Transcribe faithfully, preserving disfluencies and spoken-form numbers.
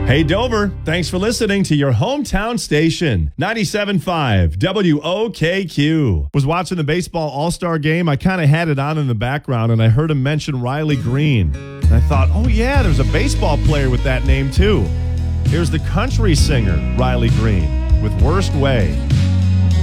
Hey, Dover, thanks for listening to your hometown station, ninety-seven point five W O K Q. Was watching the baseball all-star game. I kind of had it on in the background, and I heard him mention Riley Green. And I thought, oh, yeah, there's a baseball player with that name, too. Here's the country singer, Riley Green, with Worst Way.